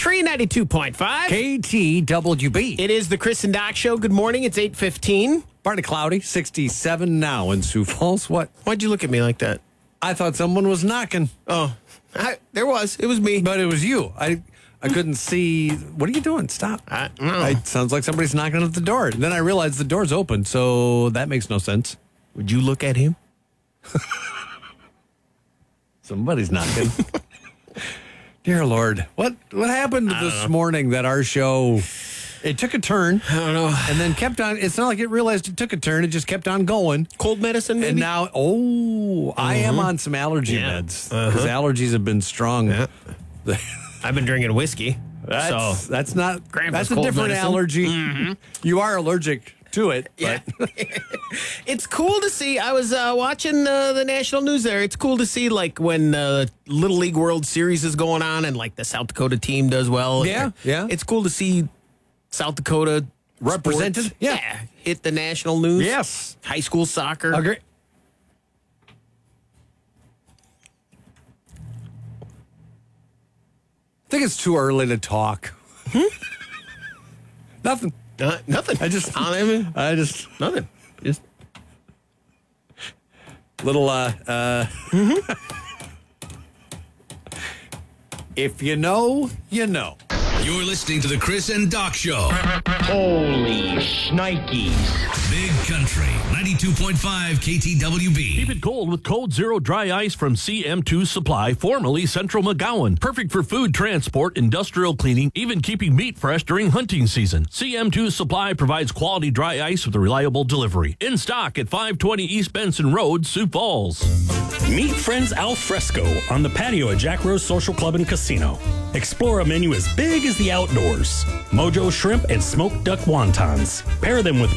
Country 92.5. KTWB. It is the Chris and Doc Show. Good morning. It's 8:15. Partly cloudy, 67 now in Sioux Falls. What? Why'd you look at me like that? I thought someone was knocking, Oh, there was. It was me. but it was you. I couldn't see. What are you doing? Stop. It sounds like somebody's knocking at the door. Then I realized the door's open, so that makes no sense. Would you look at him? Somebody's knocking. Dear Lord, what happened this morning that our show, it took a turn. I don't know. And then kept on. It's not like it realized it took a turn. It just kept on going. Cold medicine, maybe? And now, I am on some allergy meds because allergies have been strong. Yeah. I've been drinking whiskey. That's not. Grandpa's That's a cold different medicine. allergy. You are allergic to it. Yeah. But It's cool to see. I was watching the national news there. It's cool to see, like, when Little League World Series is going on and, like, the South Dakota team does well. Yeah. It's cool to see South Dakota Represented? sports, Yeah. hit the national news. yes, High school soccer. agree. I think it's too early to talk. Nothing. Nothing. I just Nothing. just little if you know, you know. You're listening to the Chris and Doc Show. Holy shnikes. Big Country 92.5 KTWB. Keep it cold with Cold Zero Dry Ice from CM2 Supply, formerly Central McGowan. Perfect for food transport, industrial cleaning, even keeping meat fresh during hunting season. CM2 Supply provides quality dry ice with a reliable delivery. In stock at 520 East Benson Road, Sioux Falls. Meet friends al fresco on the patio at Jack Rose Social Club and Casino. Explore a menu as big as the outdoors. Mojo shrimp and smoked duck wontons. Pair them with